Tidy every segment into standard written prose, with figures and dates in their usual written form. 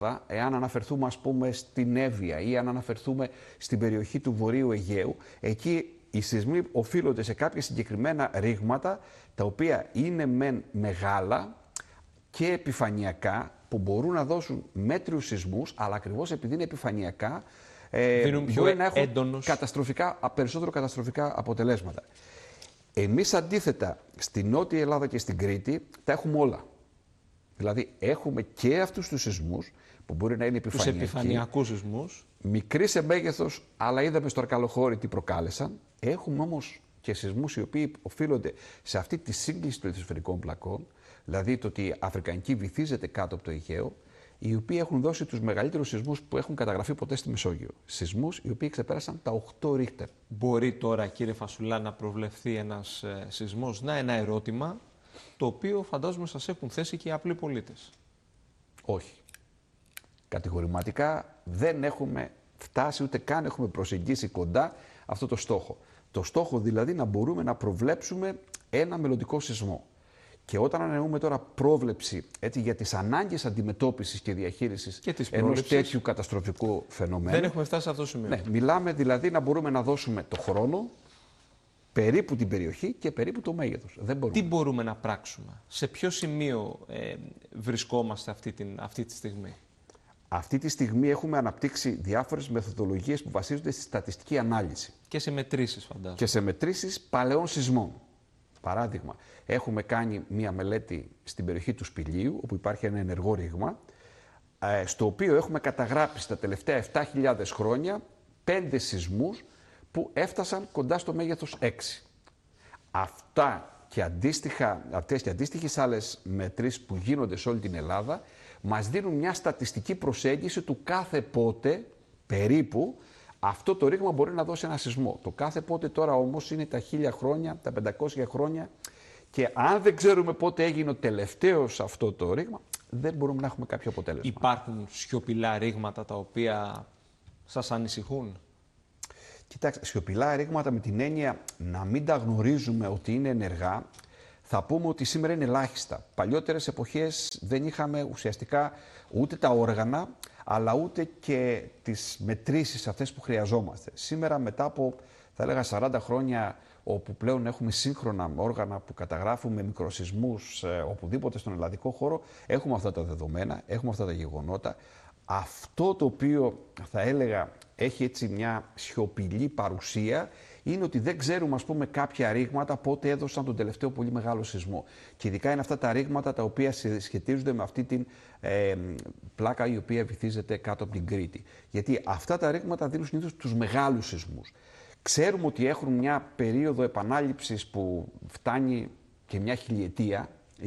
εάν αναφερθούμε ας πούμε στην Εύβοια ή αν αναφερθούμε στην περιοχή του Βορείου Αιγαίου, εκεί οι σεισμοί οφείλονται σε κάποια συγκεκριμένα ρήγματα, τα οποία είναι μεν μεγάλα και επιφανειακά, που μπορούν να δώσουν μέτριους σεισμούς, αλλά ακριβώς επειδή είναι επιφανειακά, μπορεί να έχουν περισσότερο καταστροφικά αποτελέσματα. Εμείς αντίθετα στην Νότια Ελλάδα και στην Κρήτη τα έχουμε όλα. Δηλαδή έχουμε και αυτούς τους σεισμούς που μπορεί να είναι επιφανειακοί. Τους επιφανειακούς σεισμούς. Μικροί σε μέγεθος, αλλά είδαμε στο Αρκαλοχώρι τι προκάλεσαν. Έχουμε όμως και σεισμούς οι οποίοι οφείλονται σε αυτή τη σύγκληση των λιθοσφαιρικών πλακών, δηλαδή το ότι η Αφρικανική βυθίζεται κάτω από το Αιγαίο, οι οποίοι έχουν δώσει τους μεγαλύτερους σεισμούς που έχουν καταγραφεί ποτέ στη Μεσόγειο. Σεισμούς οι οποίοι ξεπέρασαν τα 8 ρίχτερ. Μπορεί τώρα, κύριε Φασουλά, να προβλεφθεί ένας σεισμός? Ένα ερώτημα το οποίο φαντάζομαι σας έχουν θέσει και οι απλοί πολίτες. Όχι. Κατηγορηματικά δεν έχουμε φτάσει, ούτε καν έχουμε προσεγγίσει κοντά αυτό το στόχο. Το στόχο δηλαδή να μπορούμε να προβλέψουμε ένα μελλοντικό σεισμό. Και όταν ανανοούμε τώρα πρόβλεψη για τις ανάγκες αντιμετώπισης και διαχείρισης ενός τέτοιου καταστροφικού φαινομένου. Δεν έχουμε φτάσει σε αυτό το σημείο. Ναι, μιλάμε δηλαδή να μπορούμε να δώσουμε το χρόνο, περίπου την περιοχή και περίπου το μέγεθος. Τι μπορούμε να πράξουμε? Σε ποιο σημείο βρισκόμαστε αυτή τη στιγμή? Αυτή τη στιγμή έχουμε αναπτύξει διάφορες μεθοδολογίες που βασίζονται στη στατιστική ανάλυση. Και σε μετρήσεις, φαντάζομαι. Και σε μετρήσεις παλαιών σεισμών. Παράδειγμα, έχουμε κάνει μία μελέτη στην περιοχή του Σπηλίου, όπου υπάρχει ένα ενεργό ρήγμα, στο οποίο έχουμε καταγράψει τα τελευταία 7.000 χρόνια 5 σεισμούς που έφτασαν κοντά στο μέγεθος 6. Αυτές και αντίστοιχες άλλες μετρήσεις που γίνονται σε όλη την Ελλάδα μας δίνουν μια στατιστική προσέγγιση του κάθε πότε περίπου αυτό το ρήγμα μπορεί να δώσει ένα σεισμό. Το κάθε πότε τώρα όμως είναι τα 1000 χρόνια, τα 500 χρόνια, και αν δεν ξέρουμε πότε έγινε ο τελευταίος αυτό το ρήγμα, δεν μπορούμε να έχουμε κάποιο αποτέλεσμα. Υπάρχουν σιωπηλά ρήγματα τα οποία σας ανησυχούν? Κοιτάξτε, σιωπηλά ρήγματα με την έννοια να μην τα γνωρίζουμε ότι είναι ενεργά, θα πούμε ότι σήμερα είναι ελάχιστα. Παλιότερες εποχές δεν είχαμε ουσιαστικά ούτε τα όργανα, αλλά ούτε και τις μετρήσεις αυτές που χρειαζόμαστε. Σήμερα, μετά από, θα έλεγα, 40 χρόνια, όπου πλέον έχουμε σύγχρονα όργανα που καταγράφουν με μικροσεισμούς οπουδήποτε στον ελλαδικό χώρο, έχουμε αυτά τα δεδομένα, έχουμε αυτά τα γεγονότα. Αυτό το οποίο θα έλεγα έχει έτσι μια σιωπηλή παρουσία είναι ότι δεν ξέρουμε, ας πούμε, κάποια ρήγματα πότε έδωσαν τον τελευταίο πολύ μεγάλο σεισμό. Και ειδικά είναι αυτά τα ρήγματα τα οποία σχετίζονται με αυτή την πλάκα η οποία βυθίζεται κάτω από την Κρήτη. Γιατί αυτά τα ρήγματα δίνουν συνήθως τους μεγάλους σεισμούς. Ξέρουμε ότι έχουν μια περίοδο επανάληψης που φτάνει και μια χιλιετία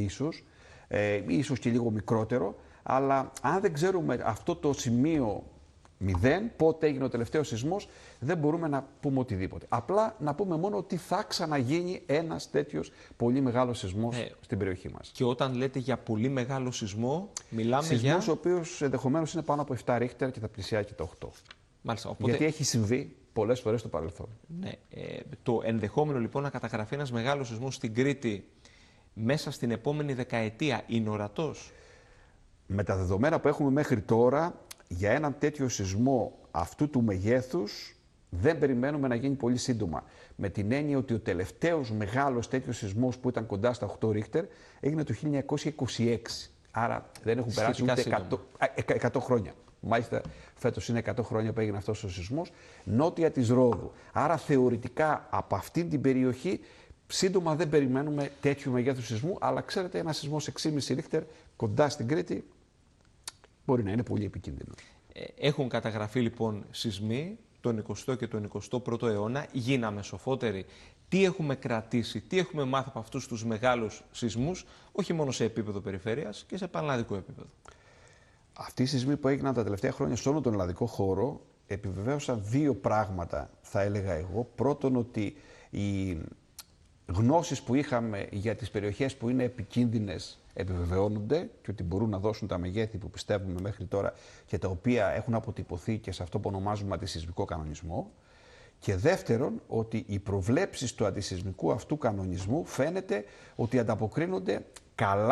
ίσως και λίγο μικρότερο, αλλά αν δεν ξέρουμε αυτό το σημείο 0, πότε έγινε ο τελευταίος σεισμός, δεν μπορούμε να πούμε οτιδήποτε. Απλά να πούμε μόνο ότι θα ξαναγίνει ένας τέτοιος πολύ μεγάλος σεισμός στην περιοχή μας. Και όταν λέτε για πολύ μεγάλο σεισμό, μιλάμε για... Σεισμός ο οποίος ενδεχομένως είναι πάνω από 7 ρίχτερ και θα πλησιάζει και τα 8. Μάλιστα, οπότε... Γιατί έχει συμβεί πολλές φορές στο παρελθόν. Ναι, το ενδεχόμενο λοιπόν να καταγραφεί ένας μεγάλος σεισμός στην Κρήτη μέσα στην επόμενη δεκαετία είναι ορατός? Με τα δεδομένα που έχουμε μέχρι τώρα, για έναν τέτοιο σεισμό αυτού του μεγέθους δεν περιμένουμε να γίνει πολύ σύντομα. Με την έννοια ότι ο τελευταίος μεγάλος τέτοιος σεισμός που ήταν κοντά στα 8 ρίχτερ έγινε το 1926. Άρα δεν έχουν περάσει ούτε 100 χρόνια. Μάλιστα φέτος είναι 100 χρόνια που έγινε αυτός ο σεισμός νότια της Ρόδου. Άρα θεωρητικά από αυτή την περιοχή σύντομα δεν περιμένουμε τέτοιου μεγέθους σεισμού, αλλά ξέρετε, ένα σεισμός 6,5 ρίχτερ κοντά στην Κρήτη μπορεί να είναι πολύ επικίνδυνο. Έχουν καταγραφεί λοιπόν σεισμοί τον 20ο και τον 21ο αιώνα. Γίναμε σοφότεροι. Τι έχουμε κρατήσει, τι έχουμε μάθει από αυτούς τους μεγάλους σεισμούς, όχι μόνο σε επίπεδο περιφέρειας και σε πανελλαδικό επίπεδο? Αυτοί οι σεισμοί που έγιναν τα τελευταία χρόνια σε όλο τον ελλαδικό χώρο επιβεβαίωσαν δύο πράγματα, θα έλεγα εγώ. Πρώτον, ότι οι γνώσεις που είχαμε για τις περιοχές που είναι επικίνδυνες επιβεβαιώνονται και ότι μπορούν να δώσουν τα μεγέθη που πιστεύουμε μέχρι τώρα και τα οποία έχουν αποτυπωθεί και σε αυτό που ονομάζουμε αντισεισμικό κανονισμό. Και δεύτερον, ότι οι προβλέψεις του αντισεισμικού αυτού κανονισμού φαίνεται ότι ανταποκρίνονται καλά